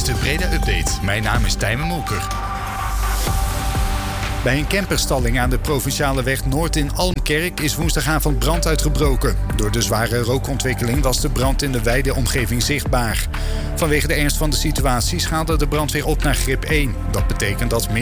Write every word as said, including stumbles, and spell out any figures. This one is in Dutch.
de Breda Update. Mijn naam is Tijmen Molker. Bij een camperstalling aan de Provinciale Weg Noord in Almkerk is woensdagavond brand uitgebroken. Door de zware rookontwikkeling was de brand in de wijde omgeving zichtbaar. Vanwege de ernst van de situatie schaalde de brandweer op naar grip één. Dat betekent dat meer